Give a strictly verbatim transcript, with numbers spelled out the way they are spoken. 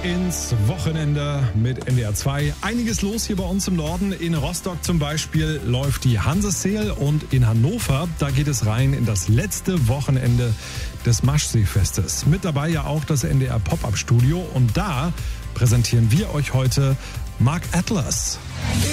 ins Wochenende mit N D R zwei. Einiges los hier bei uns im Norden. In Rostock zum Beispiel läuft die Hanseseel und in Hannover, da geht es rein in das letzte Wochenende des Maschsee-Festes. Mit dabei ja auch das N D R Pop-Up-Studio und da präsentieren wir euch heute Mark Atlas.